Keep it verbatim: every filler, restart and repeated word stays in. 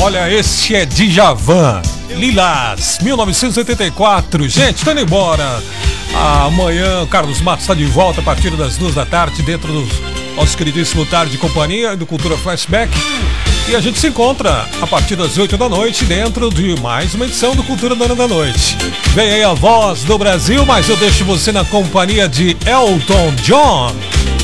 Olha, esse é Djavan, Lilás, mil novecentos e oitenta e quatro. Gente, tá indo embora. Amanhã o Carlos Matos está de volta a partir das duas da tarde dentro do nosso queridíssimo Tarde de Companhia do Cultura Flashback. E a gente se encontra a partir das oito da noite dentro de mais uma edição do Cultura Dona da Noite. Vem aí a voz do Brasil, mas eu deixo você na companhia de Elton John.